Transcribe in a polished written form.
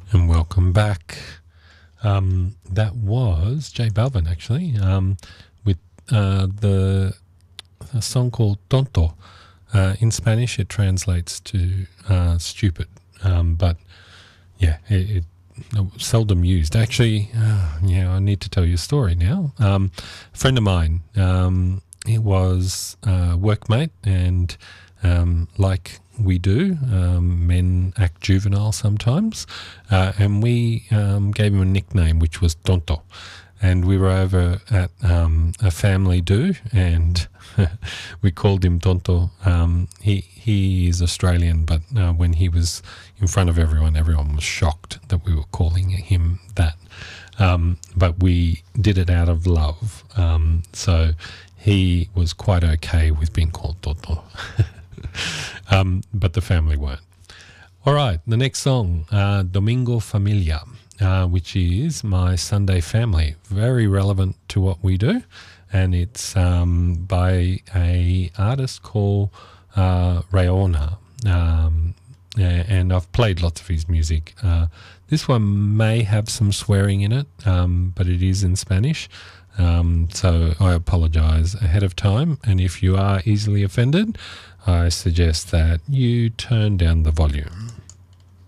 And welcome back. That was J Balvin, actually, with a song called Tonto. In Spanish, it translates to stupid, but yeah, it seldom used. Actually, I need to tell you a story now. A friend of mine, he was a workmate, and like we do, men act juvenile sometimes, and we gave him a nickname which was Tonto. And we were over at a family do, and we called him Tonto. He is Australian, but when he was in front of everyone was shocked that we were calling him that. But we did it out of love, so he was quite okay with being called Tonto. But the family weren't. All right, the next song, Domingo Familia, which is My Sunday Family. Very relevant to what we do, and it's by a artist called Rayona, and I've played lots of his music. This one may have some swearing in it, but it is in Spanish, so I apologize ahead of time, and if you are easily offended, I suggest that you turn down the volume.